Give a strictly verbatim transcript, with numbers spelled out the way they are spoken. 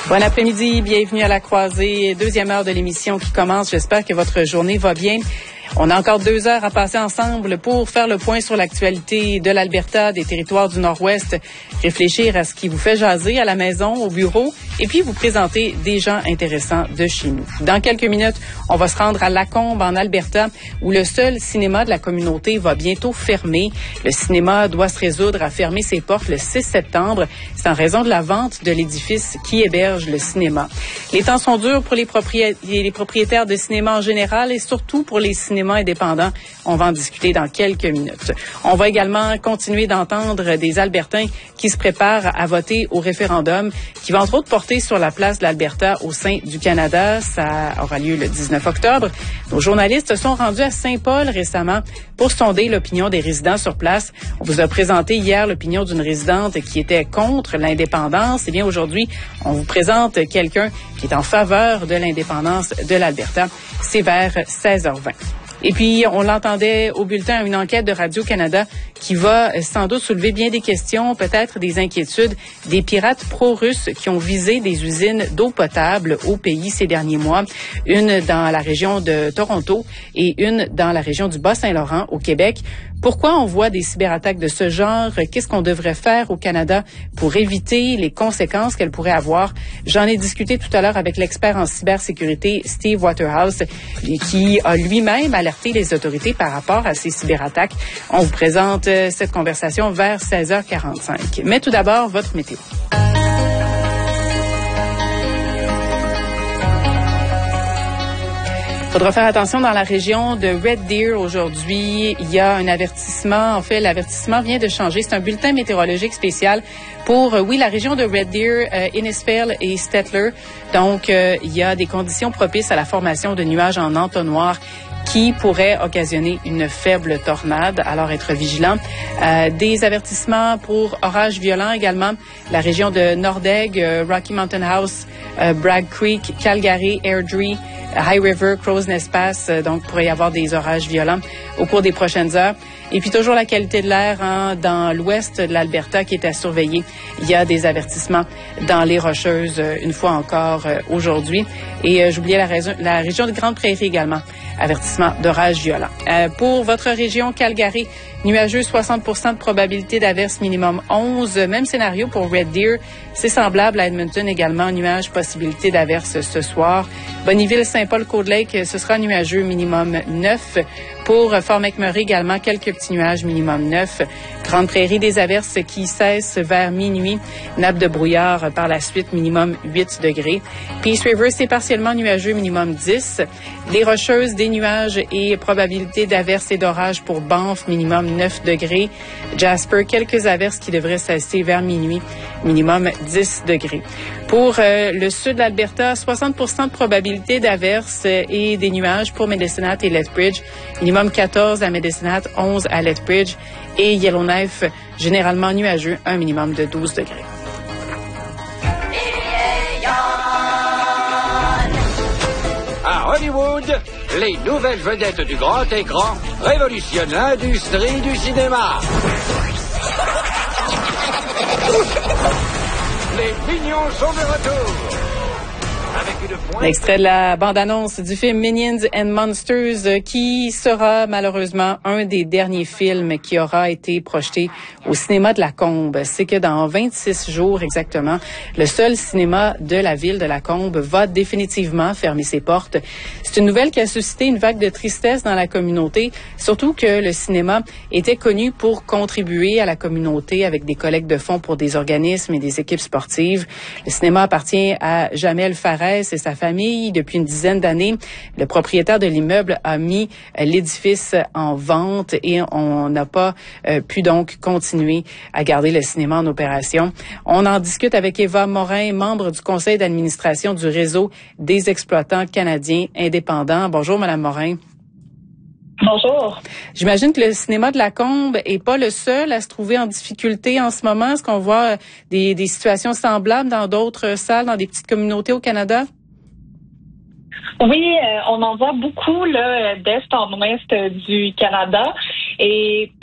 Bon après-midi, bienvenue à la croisée, deuxième heure de l'émission qui commence. J'espère que votre journée va bien. On a encore deux heures à passer ensemble pour faire le point sur l'actualité de l'Alberta, des territoires du Nord-Ouest, réfléchir à ce qui vous fait jaser à la maison, au bureau, et puis vous présenter des gens intéressants de chez nous. Dans quelques minutes, on va se rendre à Lacombe, en Alberta, où le seul cinéma de la communauté va bientôt fermer. Le cinéma doit se résoudre à fermer ses portes le six septembre. C'est en raison de la vente de l'édifice qui héberge le cinéma. Les temps sont durs pour les, proprié- les propriétaires de cinéma en général et surtout pour les cinémas indépendants. On va en discuter dans quelques minutes. On va également continuer d'entendre des Albertains qui se préparent à voter au référendum qui va entre autres porter sur la place de l'Alberta au sein du Canada. Ça aura lieu le dix-neuf octobre. Nos journalistes se sont rendus à Saint-Paul récemment pour sonder l'opinion des résidents sur place. On vous a présenté hier l'opinion d'une résidente qui était contre l'indépendance. Eh bien, aujourd'hui, on vous présente quelqu'un qui est en faveur de l'indépendance de l'Alberta. C'est vers seize heures vingt. Et puis, on l'entendait au bulletin, une enquête de Radio-Canada qui va sans doute soulever bien des questions, peut-être des inquiétudes, des pirates pro-russes qui ont visé des usines d'eau potable au pays ces derniers mois, une dans la région de Toronto et une dans la région du Bas-Saint-Laurent au Québec. Pourquoi on voit des cyberattaques de ce genre? Qu'est-ce qu'on devrait faire au Canada pour éviter les conséquences qu'elles pourraient avoir? J'en ai discuté tout à l'heure avec l'expert en cybersécurité Steve Waterhouse, qui a lui-même alerté les autorités par rapport à ces cyberattaques. On vous présente cette conversation vers seize heures quarante-cinq. Mais tout d'abord, votre météo. Il faudra faire attention dans la région de Red Deer aujourd'hui. Il y a un avertissement. En fait, l'avertissement vient de changer. C'est un bulletin météorologique spécial pour, oui, la région de Red Deer, euh, Innisfail et Stettler. Donc, euh, il y a des conditions propices à la formation de nuages en entonnoir qui pourrait occasionner une faible tornade. Alors, être vigilant. Euh, des avertissements pour orages violents également. La région de Nordegg, euh, Rocky Mountain House, euh, Bragg Creek, Calgary, Airdrie, High River, Crow's Nest Pass. Euh, donc, pourrait y avoir des orages violents au cours des prochaines heures. Et puis, toujours la qualité de l'air hein, dans l'ouest de l'Alberta qui est à surveiller. Il y a des avertissements dans les Rocheuses, euh, une fois encore euh, aujourd'hui. Et euh, j'oubliais la, raison, la région de Grande Prairie également. Avertissement d'orage violent. Euh, pour votre région, Calgary, nuageux, soixante pour cent de probabilité d'averse, minimum onze. Même scénario pour Red Deer. C'est semblable à Edmonton également, nuage, possibilité d'averse ce soir. Bonneville, Saint-Paul-Côte Lake, ce sera nuageux, minimum neuf. Pour Fort McMurray également, quelques petits nuages, minimum neuf. Grande Prairie, des averses qui cessent vers minuit. Nappe de brouillard par la suite, minimum huit degrés. Peace River, c'est partiellement nuageux, minimum dix. Les Rocheuses, des nuages et probabilité d'averses et d'orages pour Banff, minimum neuf degrés. Jasper, quelques averses qui devraient cesser vers minuit, minimum dix degrés. Pour euh, le sud de l'Alberta, soixante pour cent de probabilité d'averses et des nuages pour Medicine Hat et Lethbridge. Minimum quatorze à Medicine Hat, onze à Lethbridge. Et Yellowknife, généralement nuageux, un minimum de douze degrés. À Hollywood, les nouvelles vedettes du grand écran révolutionnent l'industrie du cinéma. Les mignons sont de retour. L'extrait de la bande-annonce du film Minions and Monsters qui sera malheureusement un des derniers films qui aura été projeté au cinéma de Lacombe. C'est que dans vingt-six jours exactement, le seul cinéma de la ville de Lacombe va définitivement fermer ses portes. C'est une nouvelle qui a suscité une vague de tristesse dans la communauté, surtout que le cinéma était connu pour contribuer à la communauté avec des collectes de fonds pour des organismes et des équipes sportives. Le cinéma appartient à Jamel Fares et sa famille depuis une dizaine d'années. Le propriétaire de l'immeuble a mis euh, l'édifice en vente et on n'a pas euh, pu donc continuer à garder le cinéma en opération. On en discute avec Eva Morin, membre du conseil d'administration du réseau des exploitants canadiens indépendants. Bonjour, Madame Morin. Bonjour. J'imagine que le cinéma de Lacombe est pas le seul à se trouver en difficulté en ce moment. Est-ce qu'on voit des, des situations semblables dans d'autres salles, dans des petites communautés au Canada? Oui, euh, on en voit beaucoup là, d'est en ouest du Canada. Et